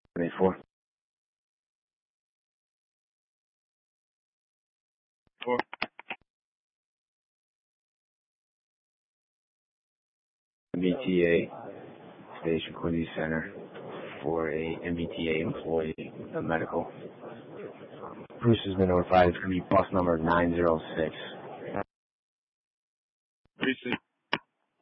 4. 4. MBTA, Station Quincy Center, for a MBTA employee, a medical. Bruce has been notified. It's going to be bus number 906. Precinct